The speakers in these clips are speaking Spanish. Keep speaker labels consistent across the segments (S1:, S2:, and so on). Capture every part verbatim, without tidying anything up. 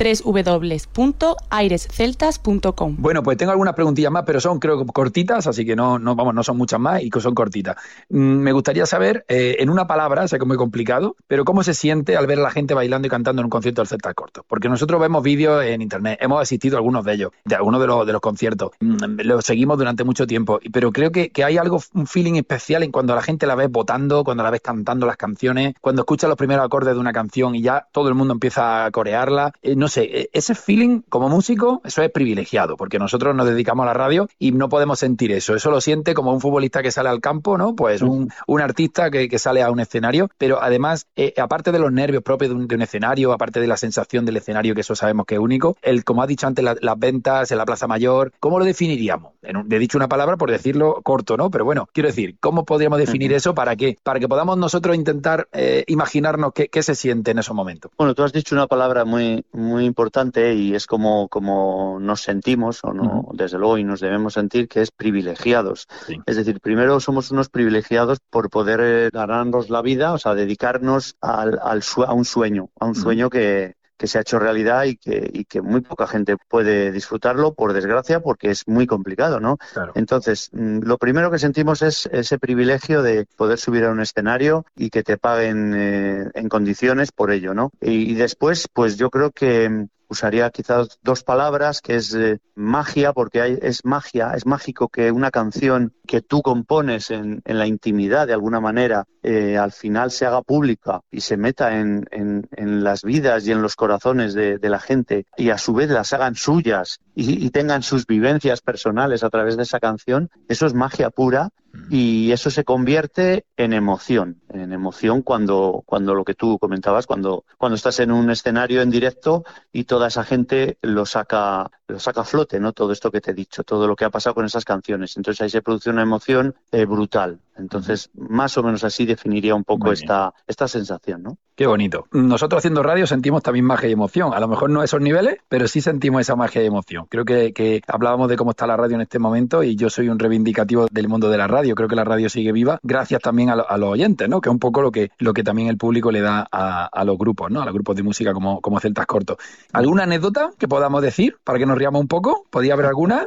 S1: doble u doble u doble u punto aires celtas punto com.
S2: Bueno, pues tengo algunas preguntillas más, pero son creo cortitas, así que no, no, vamos, no son muchas más y que son cortitas. Mm, me gustaría saber, eh, en una palabra, sé que es muy complicado, pero ¿cómo se siente al ver a la gente bailando y cantando en un concierto del Celtas Cortos? Porque nosotros vemos vídeos en internet, hemos asistido a algunos de ellos, de algunos de los, de los conciertos, mm, los seguimos durante mucho tiempo, pero creo que, que hay algo, un feeling especial en cuando la gente la ves votando, cuando la ves cantando las canciones, cuando escuchas los primeros acordes de una canción y ya todo el mundo empieza a corearla. Eh, no sé, ese feeling como músico, eso es privilegiado, porque nosotros nos dedicamos a la radio y no podemos sentir eso. Eso lo siente como un futbolista que sale al campo, ¿no? Pues un, un artista que, que sale a un escenario, pero además, eh, aparte de los nervios propios de un, de un escenario, aparte de la sensación del escenario, que eso sabemos que es único, el, como has dicho antes, la, las ventas en la Plaza Mayor, ¿cómo lo definiríamos? En un, he dicho una palabra por decirlo corto, ¿no? Pero bueno, quiero decir, ¿cómo podríamos definir uh-huh. eso? ¿Para qué? Para que podamos nosotros intentar eh, imaginarnos qué, qué se siente en esos momentos.
S3: Bueno, tú has dicho una palabra muy, muy importante y es como, como nos sentimos, o no, uh-huh. desde luego, y nos debemos sentir, que es privilegiados. Sí. Es decir, primero somos unos privilegiados por poder eh, ganarnos la vida, o sea, dedicarnos al, al su- a un sueño, a un uh-huh. sueño que... que se ha hecho realidad y que, y que muy poca gente puede disfrutarlo, por desgracia, porque es muy complicado, ¿no? Claro. Entonces, lo primero que sentimos es ese privilegio de poder subir a un escenario y que te paguen eh, en condiciones por ello, ¿no? Y, y después, pues yo creo que usaría quizás dos palabras, que es eh, magia, porque hay, es magia, es mágico que una canción que tú compones en, en la intimidad, de alguna manera, eh, al final se haga pública y se meta en, en, en las vidas y en los corazones de, de la gente, y a su vez las hagan suyas y, y tengan sus vivencias personales a través de esa canción. Eso es magia pura. Y eso se convierte en emoción, en emoción cuando, cuando lo que tú comentabas, cuando, cuando estás en un escenario en directo y toda esa gente lo saca, lo saca a flote, ¿no? Todo esto que te he dicho, todo lo que ha pasado con esas canciones. Entonces ahí se produce una emoción eh, brutal. Entonces, más o menos así definiría un poco esta, esta sensación, ¿no?
S2: Qué bonito. Nosotros haciendo radio sentimos también magia y emoción. A lo mejor no a esos niveles, pero sí sentimos esa magia y emoción. Creo que, que hablábamos de cómo está la radio en este momento y yo soy un reivindicativo del mundo de la radio. Creo que la radio sigue viva gracias también a, lo, a los oyentes, ¿no? Que es un poco lo que, lo que también el público le da a, a los grupos, ¿no? A los grupos de música como, como Celtas Cortos. ¿Alguna anécdota que podamos decir para que nos riamos un poco? ¿Podría haber alguna?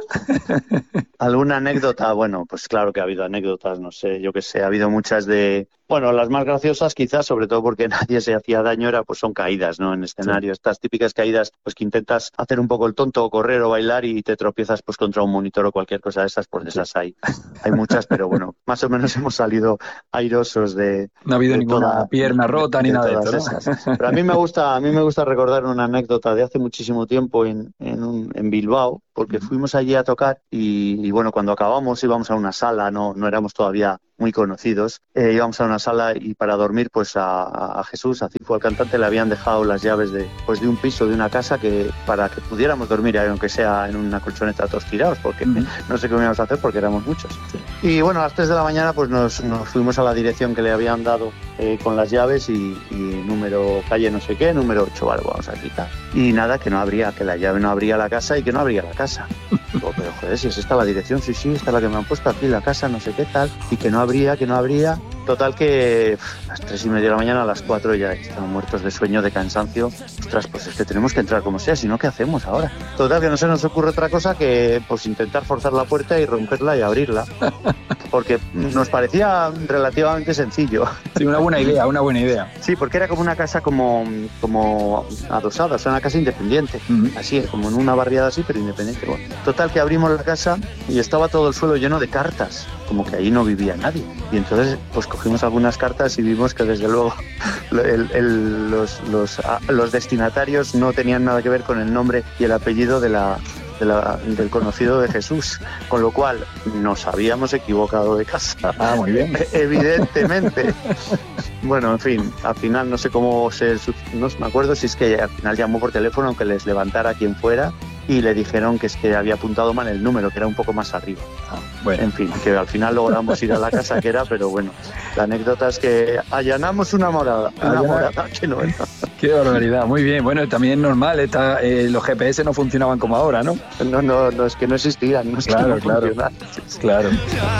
S3: ¿Alguna anécdota? Bueno, pues claro que ha habido anécdotas, no sé, yo qué sé, ha habido muchas de... Bueno, las más graciosas quizás, sobre todo porque nadie se hacía daño, era pues son caídas, ¿no? En escenario, sí. Estas típicas caídas, pues que intentas hacer un poco el tonto o correr o bailar y te tropiezas pues contra un monitor o cualquier cosa de esas, pues de esas hay, hay muchas, pero bueno, más o menos hemos salido airosos de...
S2: No ha habido
S3: de
S2: ninguna
S3: toda,
S2: pierna rota ni nada de esto, ¿no?
S3: Esas. Pero a mí me gusta, a mí me gusta recordar una anécdota de hace muchísimo tiempo en, en, un, en Bilbao, porque fuimos allí a tocar y, y bueno, cuando acabamos íbamos a una sala, no, no éramos todavía muy conocidos, eh, íbamos a una sala y para dormir pues a, a Jesús, a Cifo, al cantante, le habían dejado las llaves de, pues, de un piso, de una casa, que para que pudiéramos dormir, aunque sea en una colchoneta todos tirados, porque mm. no sé qué íbamos a hacer porque éramos muchos. Sí. Y bueno, a las tres de la mañana pues nos, nos fuimos a la dirección que le habían dado eh, con las llaves y, y número calle no sé qué, número ocho, vale, vamos a quitar. Y nada, que no abría, que la llave no abría la casa y que no abría la casa. Digo, pero joder, si es esta la dirección, sí, sí, esta es la que me han puesto aquí, la casa, no sé qué tal, y que no abría, que no abría. Total que pff, a las tres y media de la mañana, a las cuatro ya estaban muertos de sueño, de cansancio. Ostras, pues es que tenemos que entrar como sea, si no, ¿qué hacemos ahora? Total que no se nos ocurre otra cosa que pues intentar forzar la puerta y romperla y abrirla. Porque nos parecía relativamente sencillo.
S2: Sí, una buena idea, una buena idea.
S3: Sí, porque era como una casa como, como adosada, o sea, una casa independiente. Uh-huh. Así, como en una barriada así, pero independiente. Bueno, total que abrimos la casa y estaba todo el suelo lleno de cartas, como que ahí no vivía nadie. Y entonces, pues cogimos algunas cartas y vimos que desde luego el, el, los, los, los destinatarios no tenían nada que ver con el nombre y el apellido de la... De la, del conocido de Jesús, con lo cual nos habíamos equivocado de casa.
S2: Ah, muy bien.
S3: Evidentemente. Bueno, en fin, al final no sé cómo se... No me acuerdo si es que al final llamó por teléfono, aunque les levantara quien fuera, y le dijeron que es que había apuntado mal el número, que era un poco más arriba.
S2: Ah, bueno.
S3: En fin, que al final logramos ir a la casa que era, pero bueno, la anécdota es que allanamos una morada, una morada que no era.
S2: Qué barbaridad, muy bien. Bueno, también es normal, esta, eh, los G P S no funcionaban como ahora, ¿no?
S3: No, no, no, es que no existían, no es
S2: claro,
S3: que no
S2: claro,
S3: funcionaban.
S2: claro.